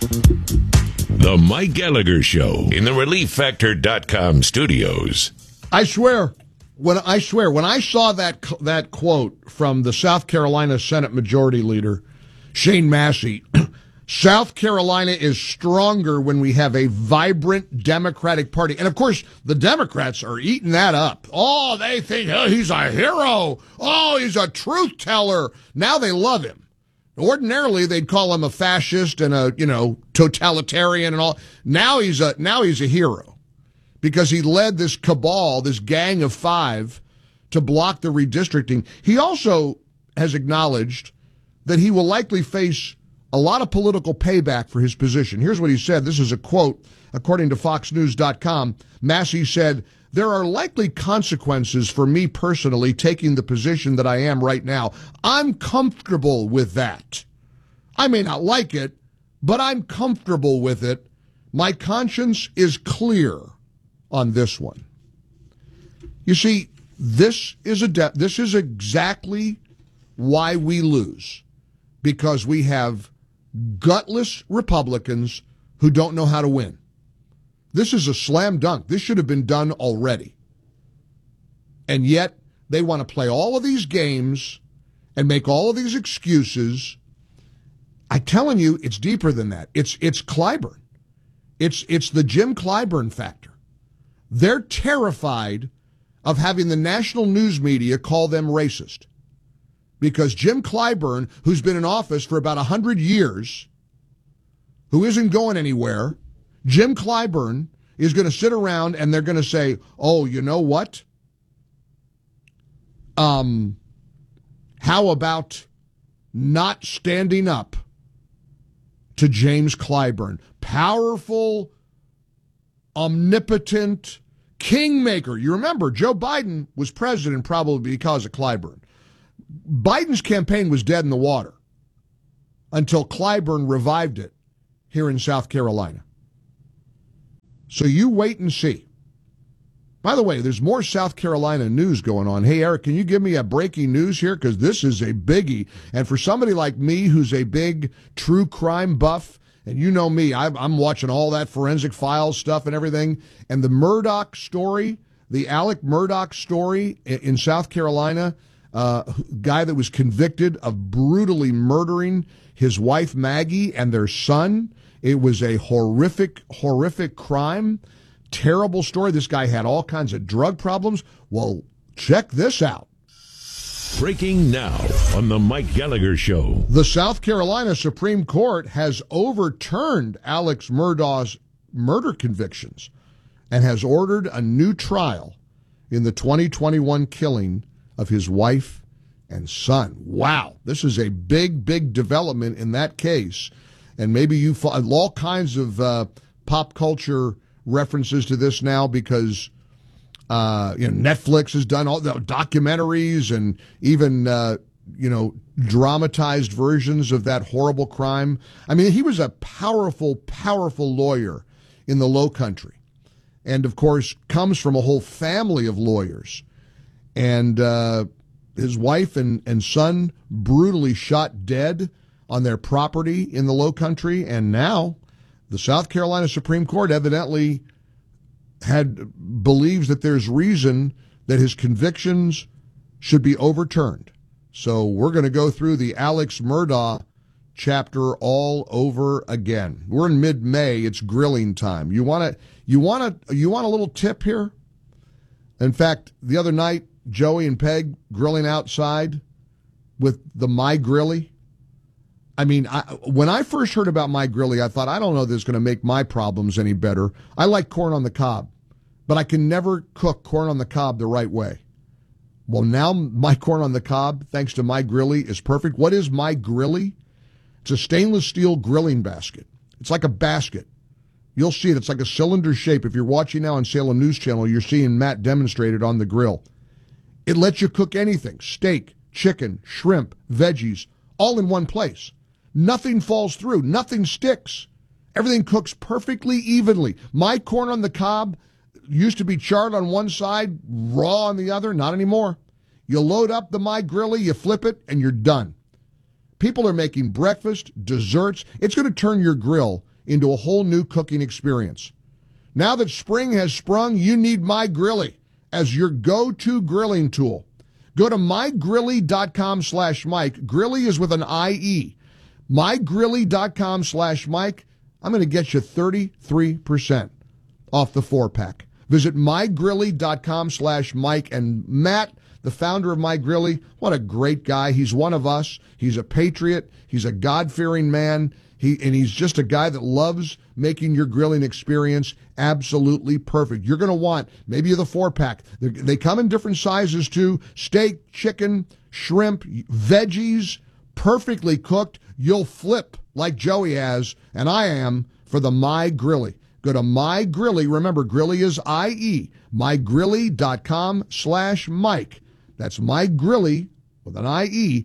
The Mike Gallagher Show in the ReliefFactor.com studios. I swear, when I saw that quote from the South Carolina Senate Majority Leader, Shane Massey, South Carolina is stronger when we have a vibrant Democratic Party. And, of course, the Democrats are eating that up. Oh, they think, oh, he's a hero. Oh, he's a truth teller. Now they love him. Ordinarily, they'd call him a fascist and a, totalitarian and all. Now he's a hero because he led this cabal, this gang of five, to block the redistricting. He also has acknowledged that he will likely face a lot of political payback for his position. Here's what he said. This is a quote, according to FoxNews.com. Massey said, "There are likely consequences for me personally taking the position that I am right now. I'm comfortable with that. I may not like it, but I'm comfortable with it. My conscience is clear on this one." You see, this is exactly why we lose, because we have gutless Republicans who don't know how to win. This is a slam dunk. This should have been done already. And yet they want to play all of these games and make all of these excuses. I'm telling you, it's deeper than that. It's Clyburn. It's the Jim Clyburn factor. They're terrified of having the national news media call them racist. Because Jim Clyburn, who's been in office for about 100 years, who isn't going anywhere, Jim Clyburn is going to sit around and they're going to say, oh, you know what? How about not standing up to James Clyburn? Powerful, omnipotent, kingmaker. You remember, Joe Biden was president probably because of Clyburn. Biden's campaign was dead in the water until Clyburn revived it here in South Carolina. So you wait and see. By the way, there's more South Carolina news going on. Hey, Eric, can you give me a breaking news here? Because this is a biggie. And for somebody like me who's a big true crime buff, and you know me, I'm watching all that forensic files stuff and everything. And the Murdaugh story, the Alec Murdaugh story in South Carolina, guy that was convicted of brutally murdering his wife Maggie and their son. It was a horrific, horrific crime. Terrible story. This guy had all kinds of drug problems. Well, check this out. Breaking now on the Mike Gallagher Show. The South Carolina Supreme Court has overturned Alex Murdaugh's murder convictions and has ordered a new trial in the 2021 killing of his wife and son. Wow, this is a big, big development in that case. And maybe you find all kinds of pop culture references to this now because Netflix has done all the documentaries and even dramatized versions of that horrible crime. I mean, he was a powerful, powerful lawyer in the Low Country, and of course comes from a whole family of lawyers. And his wife and son brutally shot dead on their property in the Low Country. And now the South Carolina Supreme Court evidently believes that there's reason that his convictions should be overturned. So we're going to go through the Alex Murdaugh chapter all over again. We're in mid-May. It's grilling time. You want a little tip here? In fact, the other night, Joey and Peg grilling outside with the My Grilly. I mean, when I first heard about My Grilly, I thought, I don't know if this is going to make my problems any better. I like corn on the cob, but I can never cook corn on the cob the right way. Well, now my corn on the cob, thanks to My Grilly, is perfect. What is My Grilly? It's a stainless steel grilling basket. It's like a basket. You'll see it. It's like a cylinder shape. If you're watching now on Salem News Channel, you're seeing Matt demonstrate it on the grill. It lets you cook anything, steak, chicken, shrimp, veggies, all in one place. Nothing falls through. Nothing sticks. Everything cooks perfectly evenly. My corn on the cob used to be charred on one side, raw on the other. Not anymore. You load up the My Grilly, you flip it, and you're done. People are making breakfast, desserts. It's going to turn your grill into a whole new cooking experience. Now that spring has sprung, you need My Grilly as your go-to grilling tool. Go to mygrilly.com/Mike. Grilly is with an I-E. mygrilly.com/Mike. I'm going to get you 33% off the 4-pack. Visit mygrilly.com/Mike. And Matt, the founder of My Grilly, what a great guy. He's one of us. He's a patriot. He's a God-fearing man. He's just a guy that loves making your grilling experience absolutely perfect. You're going to want maybe the 4-pack. They come in different sizes too. Steak, chicken, shrimp, veggies, perfectly cooked. You'll flip like Joey has, and I am, for the My Grilly. Go to My Grilly. Remember, Grilly is I-E. mygrilly.com/Mike. That's My Grilly with an I-E.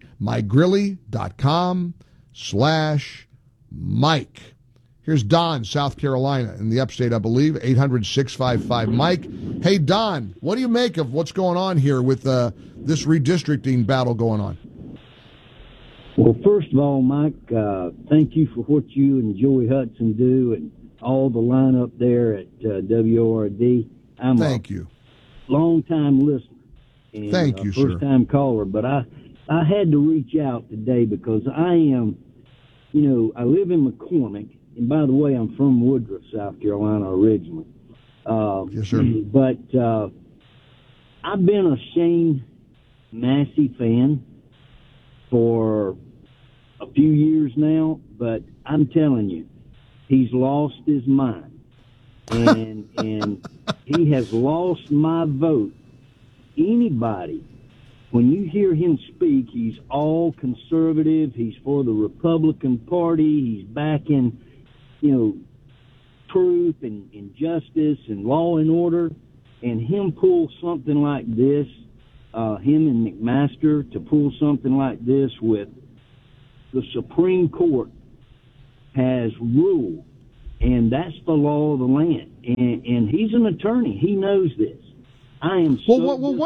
mygrilly.com/Mike. Here's Don, South Carolina, in the upstate, I believe, 800-655-Mike. Hey, Don, what do you make of what's going on here with this redistricting battle going on? Well, first of all, Mike, thank you for what you and Joey Hudson do and all the lineup there at WORD. I'm Thank you. Long-time listener. And Thank you, sir. First-time caller, but I had to reach out today because I am, I live in McCormick, and by the way, I'm from Woodruff, South Carolina originally. Yes, sir. But I've been a Shane Massey fan for a few years now, but I'm telling you, he's lost his mind. And he has lost my vote. Anybody, when you hear him speak, he's all conservative. He's for the Republican Party. He's backing, truth and justice and law and order. And him pull something like this, him and McMaster to pull something like this with the Supreme Court has ruled, and that's the law of the land. And he's an attorney. He knows this. I am so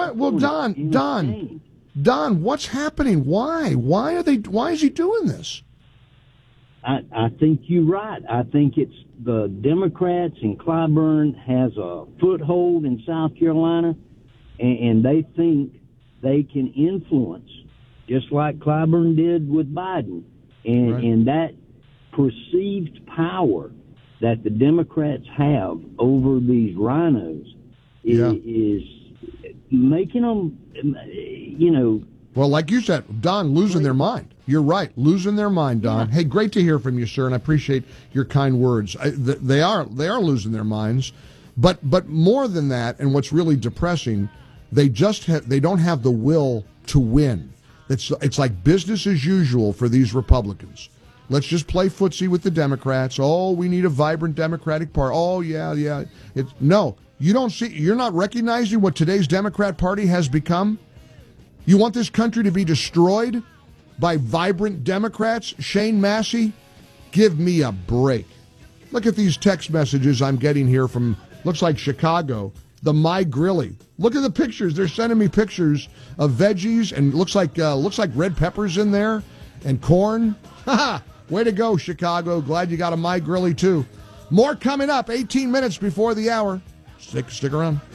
Don, what's happening? Why is he doing this? I think you're right. I think it's the Democrats, and Clyburn has a foothold in South Carolina, and they think they can influence, just like Clyburn did with Biden. And that perceived power that the Democrats have over these rhinos is making them, Well, like you said, Don, losing their mind. You're right, losing their mind, Don. Yeah. Hey, great to hear from you, sir, and I appreciate your kind words. They are losing their minds, but more than that, and what's really depressing, they don't have the will to win. It's like business as usual for these Republicans. Let's just play footsie with the Democrats. Oh, we need a vibrant Democratic Party. Oh, yeah. No, you don't see. You're not recognizing what today's Democrat Party has become. You want this country to be destroyed by vibrant Democrats? Shane Massey, give me a break. Look at these text messages I'm getting here from, looks like Chicago, the My Grilly. Look at the pictures. They're sending me pictures of veggies, and looks like red peppers in there and corn. Ha! Way to go, Chicago. Glad you got a My Grilly, too. More coming up, 18 minutes before the hour. Stick around.